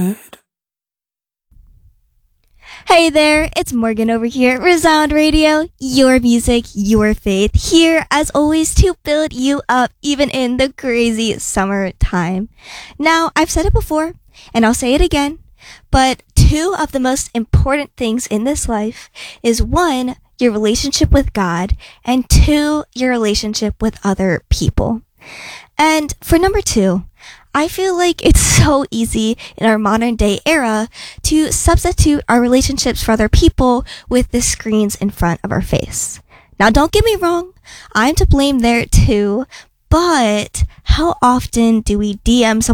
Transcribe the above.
Hey there, it's Morgan over here at Resound Radio, your music, your faith, here as always to build you up even in the crazy summertime. Now, I've said it before, and I'll say it again, but two of the most important things in this life is one, your relationship with God, and two, your relationship with other people. And for number two, I feel like it's so easy in our modern day era to substitute our relationships for other people with the screens in front of our face. Now, don't get me wrong, I'm to blame there too, but how often do we DM someone